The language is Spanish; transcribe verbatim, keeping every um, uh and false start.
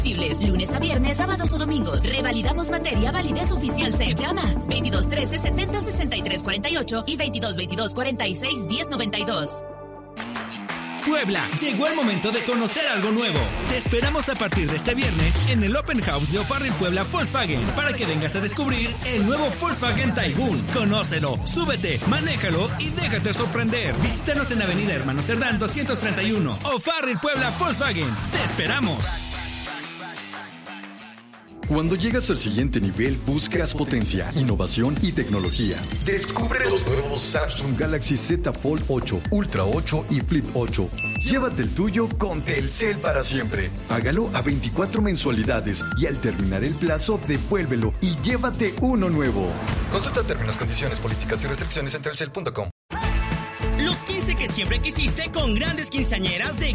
Lunes a viernes, sábados o domingos. Revalidamos materia, validez oficial C E P. Llama veintidós trece setenta sesenta y tres cuarenta y ocho y veintidós veintidós cuarenta y seis diez noventa y dos. Puebla, llegó el momento de conocer algo nuevo. Te esperamos a partir de este viernes en el Open House de O'Farrill Puebla Volkswagen para que vengas a descubrir el nuevo Volkswagen Taigun. Conócelo, súbete, manéjalo y déjate sorprender. Visítanos en Avenida Hermano Cerdán doscientos treinta y uno. O'Farrill Puebla Volkswagen. Te esperamos. Cuando llegas al siguiente nivel, buscas potencia, innovación y tecnología. Descubre los nuevos Samsung Galaxy Z Fold ocho, Ultra ocho y Flip ocho. Llévate el tuyo con Telcel para siempre. Págalo a veinticuatro mensualidades y al terminar el plazo, devuélvelo y llévate uno nuevo. Consulta términos, condiciones, políticas y restricciones en telcel punto com. Los quince que siempre quisiste con grandes quinceañeras de